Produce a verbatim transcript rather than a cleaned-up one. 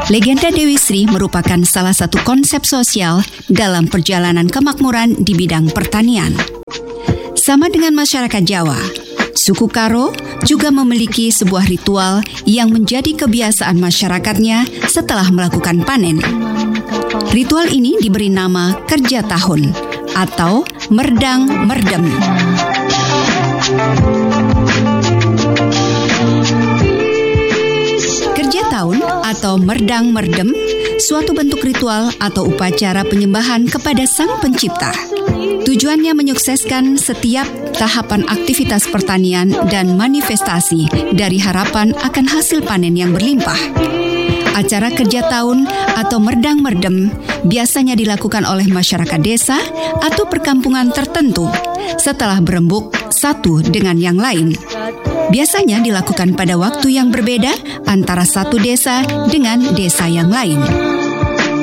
Legenda Dewi Sri merupakan salah satu konsep sosial dalam perjalanan kemakmuran di bidang pertanian. Sama dengan masyarakat Jawa, suku Karo juga memiliki sebuah ritual yang menjadi kebiasaan masyarakatnya setelah melakukan panen. Ritual ini diberi nama kerja tahun atau merdang merdem. Kerja tahun atau merdang merdem suatu bentuk ritual atau upacara penyembahan kepada Sang Pencipta. Tujuannya menyukseskan setiap tahapan aktivitas pertanian dan manifestasi dari harapan akan hasil panen yang berlimpah. Acara kerja tahun atau merdang merdem biasanya dilakukan oleh masyarakat desa atau perkampungan tertentu setelah berembuk satu dengan yang lain. Biasanya dilakukan pada waktu yang berbeda antara satu desa dengan desa yang lain.